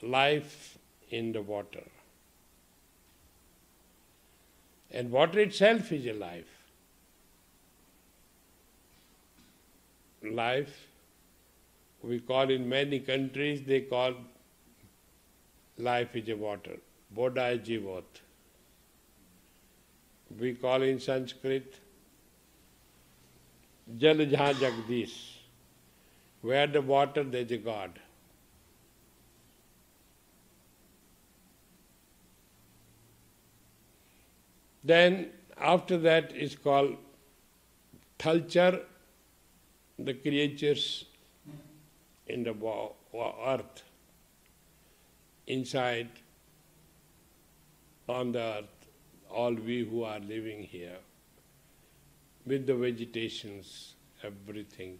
life in the water. And water itself is a life. Life, we call in many countries, they call life is a water. Bodhai Jivat. We call in Sanskrit Jal Jahan Jagdish. Where the water, there is a God. Then after that is called Thalchar, the creatures in the earth, inside, on the earth, all we who are living here, with the vegetations, everything.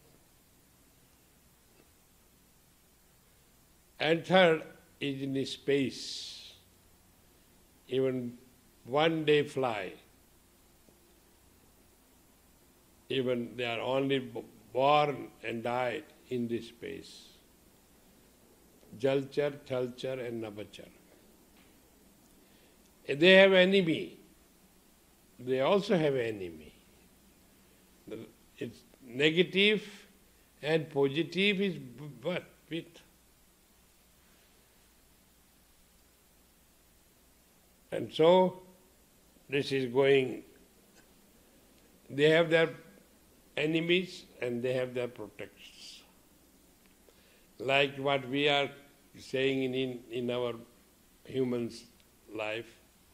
And third is in space, even one day fly, even they are only born and died in this space. Jalchar, Thalchar and Nabachar. They have enemy. They also have enemy. It's negative and positive is what? With. And so, this is going, they have their enemies and they have their protectors. Like what we are saying in our human's life,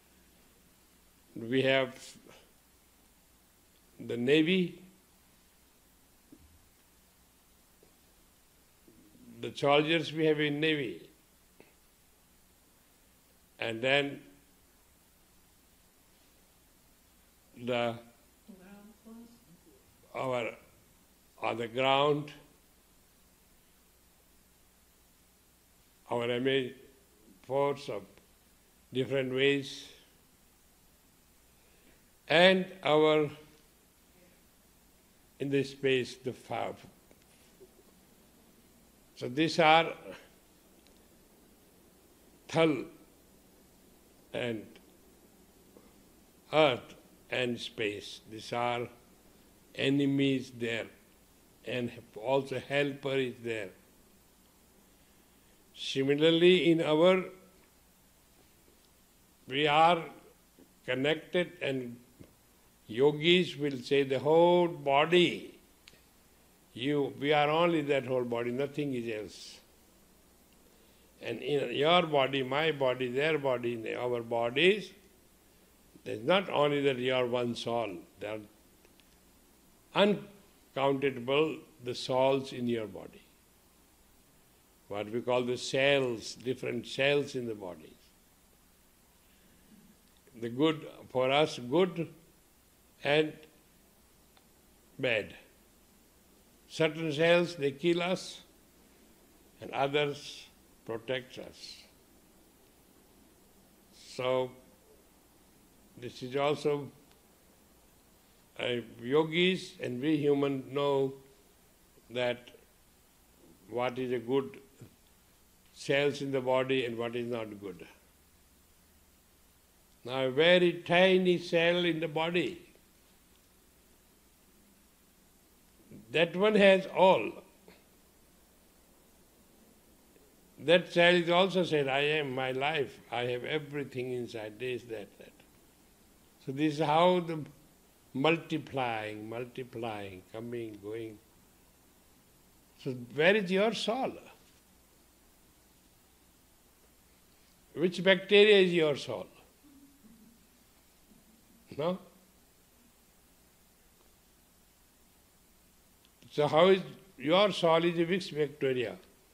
we have the Navy, the soldiers we have in Navy, and then our on the ground, our MA force of different ways, and our in this space the fire. So these are Thal and earth and space. These are enemies there, and also helper is there. Similarly, in our, we are connected, and yogis will say the whole body, we are only that whole body, nothing is else. And in your body, my body, their body, in our bodies, there's not only that you are one soul, there are uncountable the souls in your body. What we call the cells, different cells in the body. The good, for us, good and bad. Certain cells, they kill us, and others protect us. So, this is also, yogis and we humans know that what is a good cells in the body and what is not good. Now a very tiny cell in the body, that one has all. That cell is also said, I am my life, I have everything inside, this, that. So this is how the multiplying, coming, going. So where is your soul? Which bacteria is your soul? No? So how is your soul is a which bacteria?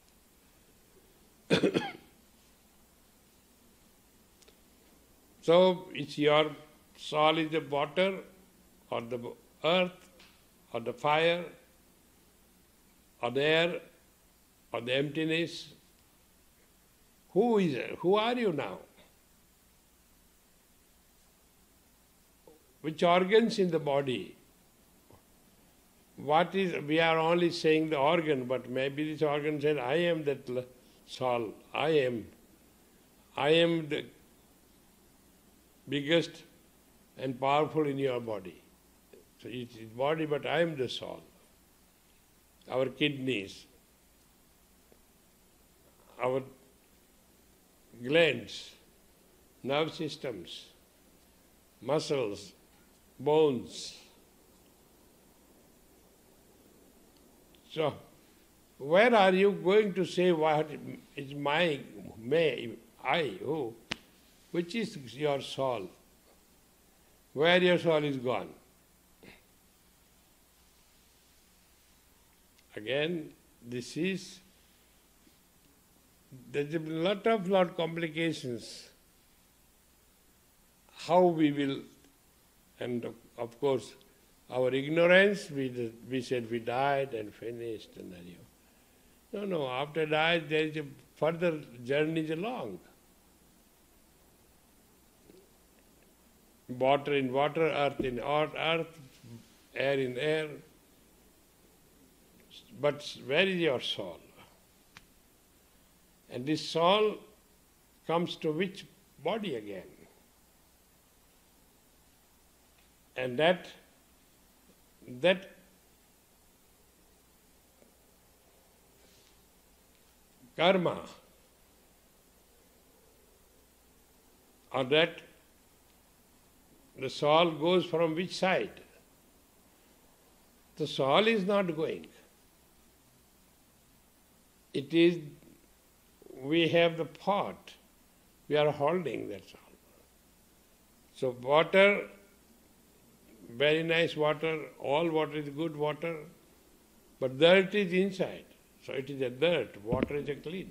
So it's your soul is the water or the earth or the fire or the air or the emptiness. Who is it? Who are you now? Which organs in the body? What is, we are only saying the organ, but maybe this organ said, I am that soul. I am the biggest and powerful in your body. So it is body, but I am the soul. Our kidneys, our glands, nerve systems, muscles, bones. So, where are you going to say what is my, I, who? Which is your soul? Where your soul is gone? Again, there's a lot of complications. How we will, and of course, our ignorance, we said we died and finished, and then no, after died there is a further journey along. Water in water, earth in earth, air in air. But where is your soul? And this soul comes to which body again? And that karma, or that the soul goes from which side? The soul is not going. It is, we have the pot, we are holding that soul. So water, very nice water, all water is good water, but dirt is inside. So it is a dirt, water is a clean.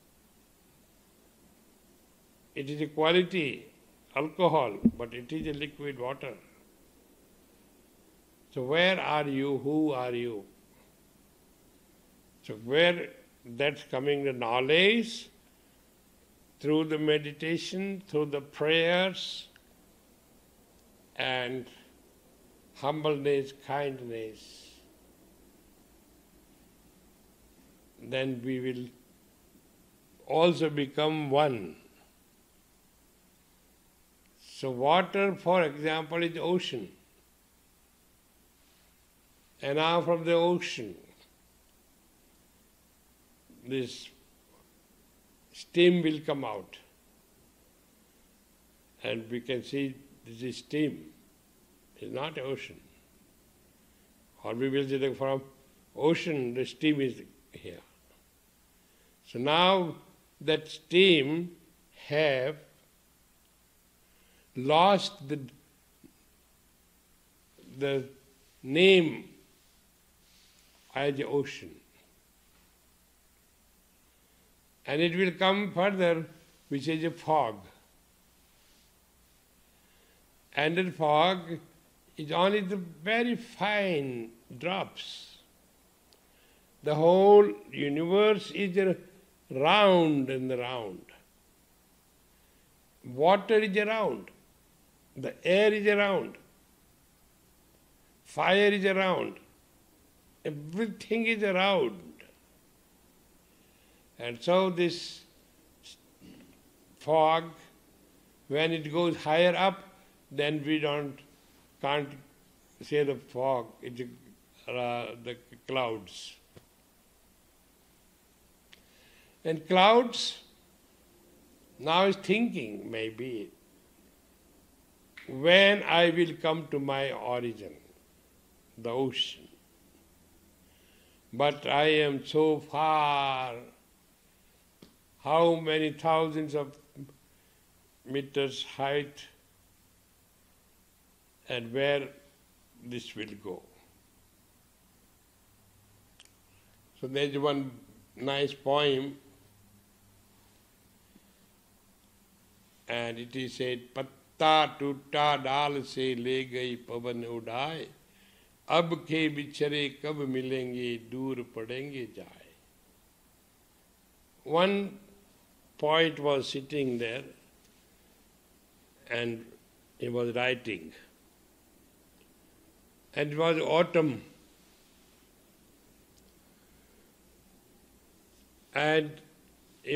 It is a quality alcohol, but it is a liquid water. So where are you? Who are you? So where that's coming the knowledge, through the meditation, through the prayers, and humbleness, kindness, then we will also become one. So water, for example, is ocean. And now from the ocean, this steam will come out. And we can see this is steam. It's not ocean. Or we will say that from ocean the steam is here. So now that steam have lost the name as the ocean. And it will come further, which is a fog. And the fog is only the very fine drops. The whole universe is round and round. Water is around. The air is around. Fire is around. Everything is around. And so this fog, when it goes higher up, then we can't say the fog, it's the clouds. And clouds now is thinking, maybe, when I will come to my origin, the ocean. But I am so far, how many thousands of meters height, and where this will go. So there is one nice poem, and it is said, Patta tutta daal se le gayi pavan udaye, ab ke bichare kab milenge dur padenge jaye. One poet was sitting there and he was writing. And it was autumn. And